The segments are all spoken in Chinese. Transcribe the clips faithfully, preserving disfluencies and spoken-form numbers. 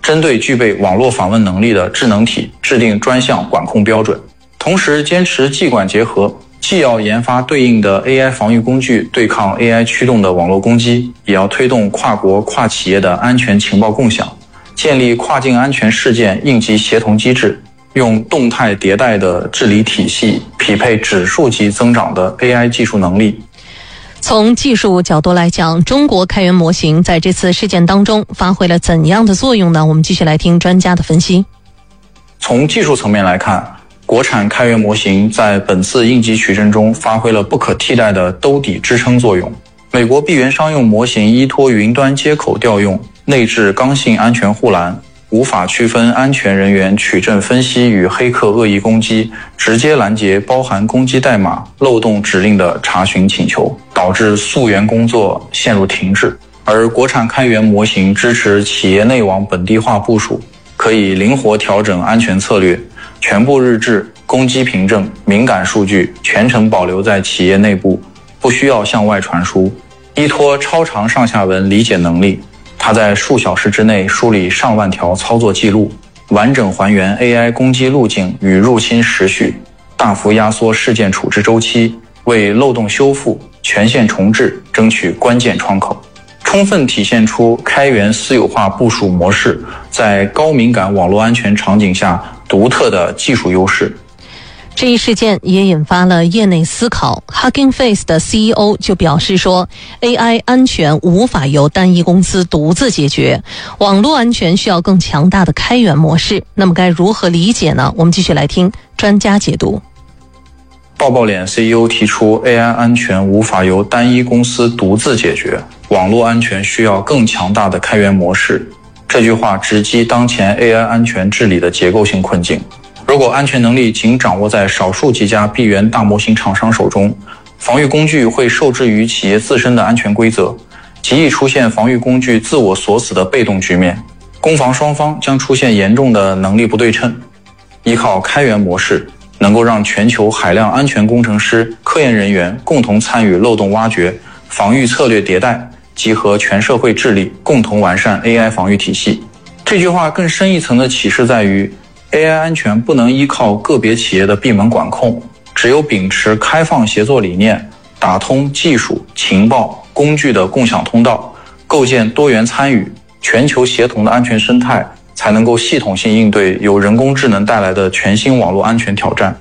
针对具备网络访问能力的智能体制定专项管控标准，同时坚持技管结合，既要研发对应的 A I 防御工具对抗 A I 驱动的网络攻击，也要推动跨国跨企业的安全情报共享，建立跨境安全事件应急协同机制，用动态迭代的治理体系匹配指数级增长的 A I 技术能力。 从技术角度来讲，中国开源模型在这次事件当中发挥了怎样的作用呢？我们继续来听专家的分析。 从技术层面来看，国产开源模型在本次应急取证中发挥了不可替代的兜底支撑作用。美国闭源商用模型依托云端接口调用，内置刚性安全护栏，无法区分安全人员取证分析与黑客恶意攻击，直接拦截包含攻击代码、漏洞指令的查询请求，导致溯源工作陷入停滞。而国产开源模型支持企业内网本地化部署，可以灵活调整安全策略，全部日志、攻击凭证、敏感数据全程保留在企业内部，不需要向外传输。依托超长上下文理解能力，它在数小时之内梳理上万条操作记录，完整还原 A I 攻击路径与入侵时序，大幅压缩事件处置周期，为漏洞修复、权限重置争取关键窗口，充分体现出开源私有化部署模式在高敏感网络安全场景下独特的技术优势。 这一事件也引发了业内思考。 Hugging Face 的 C E O 就表示说， A I 安全无法由单一公司独自解决，网络安全需要更强大的开源模式。那么该如何理解呢？我们继续来听专家解读。 抱抱脸 C E O 提出 A I 安全无法由单一公司独自解决，网络安全需要更强大的开源模式。这句话直击当前 A I 安全治理的结构性困境。如果安全能力仅掌握在少数几家闭源大模型厂商手中，防御工具会受制于企业自身的安全规则，极易出现防御工具自我锁死的被动局面，攻防双方将出现严重的能力不对称。依靠开源模式，能够让全球海量安全工程师、科研人员共同参与漏洞挖掘、防御策略迭代，集合全社会智力，共同完善 A I 防御体系。这句话更深一层的启示在于， A I 安全不能依靠个别企业的闭门管控，只有秉持开放协作理念，打通技术、情报、工具的共享通道，构建多元参与、全球协同的安全生态，才能够系统性应对由人工智能带来的全新网络安全挑战。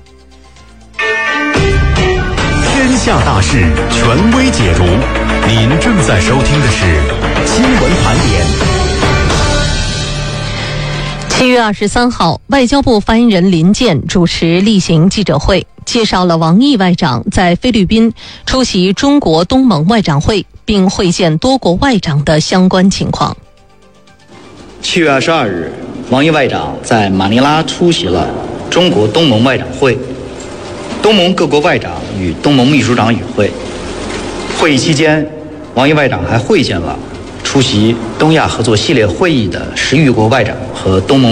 天下大事，权威解读。您正在收听的是新闻盘点。 七月二十三号，外交部发言人林健主持例行记者会，介绍了王毅外长在菲律宾出席中国东盟外长会并会见多国外长的相关情况。 七月二十二日，王毅外长在马尼拉出席了中国东盟外长会，东盟各国外长与东盟秘书长与会。会议期间，王毅外长还会见了出席东亚合作系列会议的十余国外长和东盟